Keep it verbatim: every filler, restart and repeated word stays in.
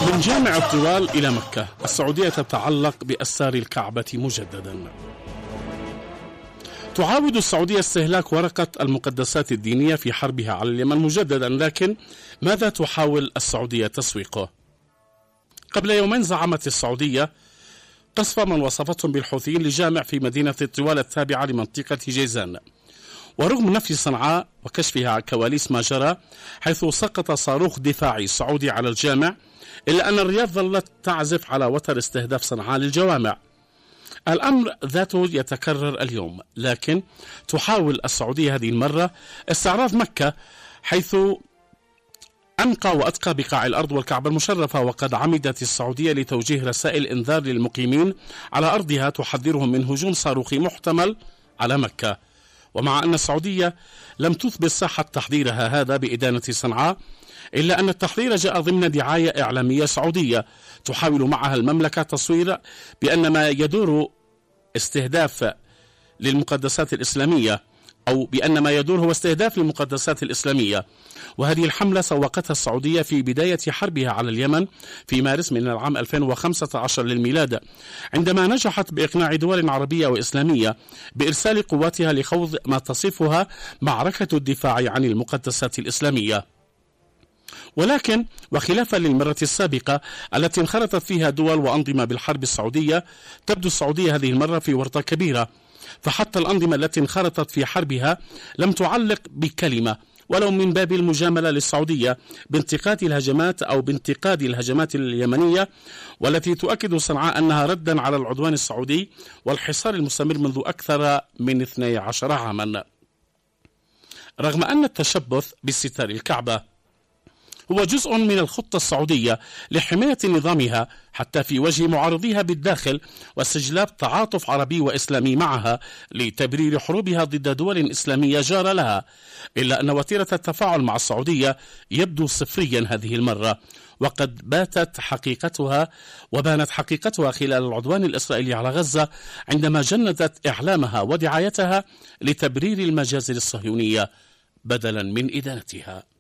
من جامع الطوال إلى مكة، السعودية تتعلق بأسار الكعبة مجددا. تعاود السعودية استهلاك ورقة المقدسات الدينية في حربها على اليمن مجددا، لكن ماذا تحاول السعودية تسويقه؟ قبل يومين زعمت السعودية قصف من وصفتهم بالحوثيين لجامع في مدينة الطوال التابعة لمنطقة جيزان، ورغم نفي صنعاء وكشفها عن كواليس ما جرى حيث سقط صاروخ دفاعي سعودي على الجامع، إلا أن الرياض ظلت تعزف على وتر استهداف صنعاء للجوامع. الأمر ذاته يتكرر اليوم، لكن تحاول السعودية هذه المرة استعراض مكة، حيث أنقى وأتقى بقاع الأرض والكعبة المشرفة، وقد عمدت السعودية لتوجيه رسائل إنذار للمقيمين على أرضها تحذرهم من هجوم صاروخي محتمل على مكة. ومع أن السعودية لم تثبت صحة تحذيرها هذا بإدانة صنعاء، إلا أن التحذير جاء ضمن دعاية إعلامية سعودية تحاول معها المملكة تصوير بأن ما يدور استهداف للمقدسات الإسلامية، أو بأن ما يدور هو استهداف للمقدسات الإسلامية. وهذه الحملة سوقتها السعودية في بداية حربها على اليمن في مارس من العام ألفين وخمسة عشر للميلاد، عندما نجحت بإقناع دول عربية وإسلامية بإرسال قواتها لخوض ما تصفها معركة الدفاع عن المقدسات الإسلامية. ولكن وخلافا للمرة السابقة التي انخرطت فيها دول وأنظمة بالحرب السعودية، تبدو السعودية هذه المرة في ورطة كبيرة، فحتى الأنظمة التي انخرطت في حربها لم تعلق بكلمة ولو من باب المجاملة للسعودية بانتقاد الهجمات أو بانتقاد الهجمات اليمنية، والتي تؤكد صنعاء أنها ردا على العدوان السعودي والحصار المستمر منذ أكثر من اثني عشر عاما. رغم أن التشبث بستار الكعبة هو جزء من الخطة السعودية لحماية نظامها حتى في وجه معارضيها بالداخل واستجلاب تعاطف عربي وإسلامي معها لتبرير حروبها ضد دول إسلامية جارة لها، إلا أن وتيرة التفاعل مع السعودية يبدو صفريا هذه المرة، وقد باتت حقيقتها وبانت حقيقتها خلال العدوان الإسرائيلي على غزة، عندما جندت إعلامها ودعايتها لتبرير المجازر الصهيونية بدلا من إدانتها.